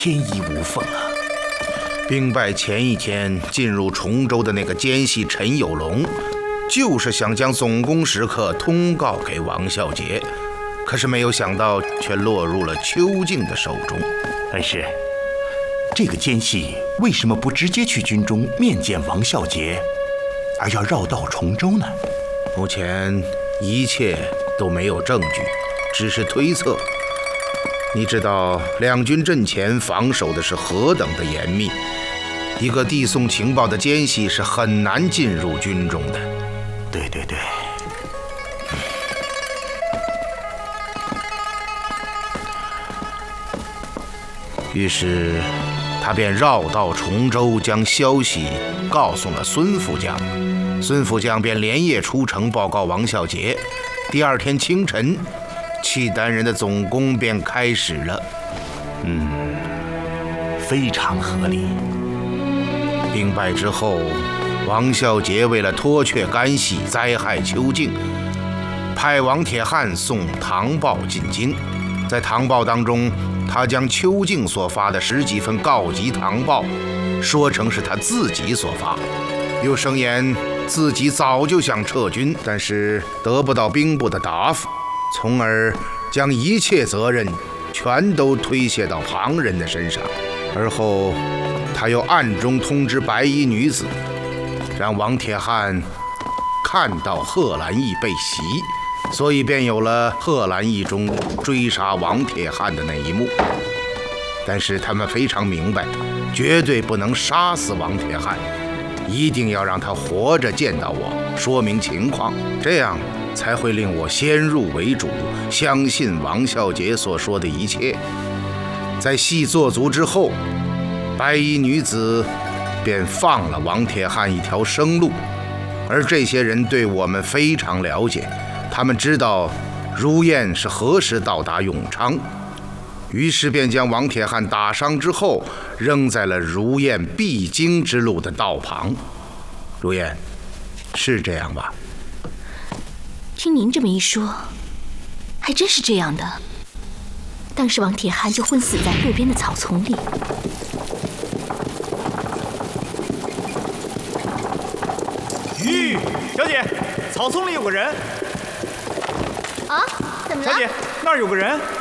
天衣无缝啊！ 兵败前一天进入崇州的那个奸细陈有龙，就是想将总攻时刻通告给王孝杰，可是没有想到却落入了邱静的手中。 恩师，这个奸细为什么不直接去军中面见王孝杰，而要绕道崇州呢？ 目前一切都没有证据，只是推测。你知道两军阵前防守的是何等的严密，一个递送情报的奸细是很难进入军中的。 对对对。 于是他便绕道崇州，将消息告诉了孙副将。孙副将便连夜出城报告王孝杰。第二天清晨，契丹人的总攻便开始了。 非常合理。 兵败之后，王孝杰为了脱却干系，灾害邱静，派王铁汉送唐报进京。在唐报当中，他将邱静所发的10几份告急唐报说成是他自己所发，又声言自己早就想撤军，但是得不到兵部的答复，从而将一切责任全都推卸到旁人的身上。而后他又暗中通知白衣女子，让王铁汉看到贺兰义被袭，所以便有了贺兰义中追杀王铁汉的那一幕。但是他们非常明白，绝对不能杀死王铁汉，一定要让他活着见到我，说明情况，这样才会令我先入为主，相信王孝杰所说的一切。在戏做足之后，白衣女子便放了王铁汉一条生路。而这些人对我们非常了解，他们知道如燕是何时到达永昌，于是便将王铁汉打伤之后扔在了如燕必经之路的道旁。如燕，是这样吧？ 听您这么一说，还真是这样的。当时王铁汉就昏死在路边的草丛里。 咦，小姐，草丛里有个人。 啊？怎么了？ 小姐，那儿有个人。